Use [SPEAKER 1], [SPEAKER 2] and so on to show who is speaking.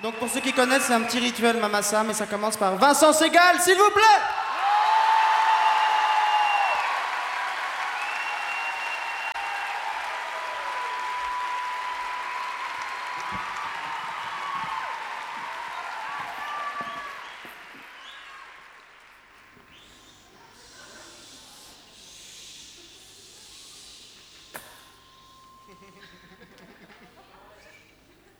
[SPEAKER 1] Donc pour ceux qui connaissent, c'est un petit rituel Mamassa, mais ça commence par Vincent Segal, s'il vous plaît.